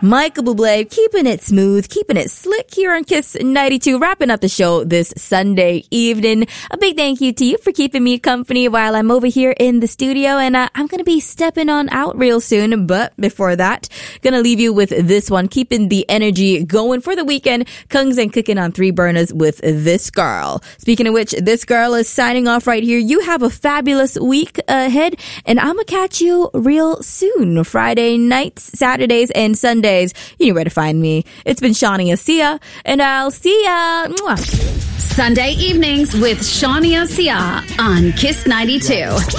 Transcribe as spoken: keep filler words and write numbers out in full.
Michael Bublé, keeping it smooth, keeping it slick here on Kiss ninety-two, wrapping up the show this Sunday evening. A big thank you to you for keeping me company while I'm over here in the studio, and uh, I'm going to be stepping on out real soon, but before that, going to leave you with this one, keeping the energy going for the weekend. Kungs and cooking on three burners with This Girl. Speaking of which, This Girl is signing off right here. You have a fabulous week ahead, and I'm going to catch you real soon. Friday nights, Saturdays, and Sundays. You know where to find me. It's been Shawnee Asia, and I'll see ya. Mwah. Sunday evenings with Shawnee Asia on Kiss ninety-two.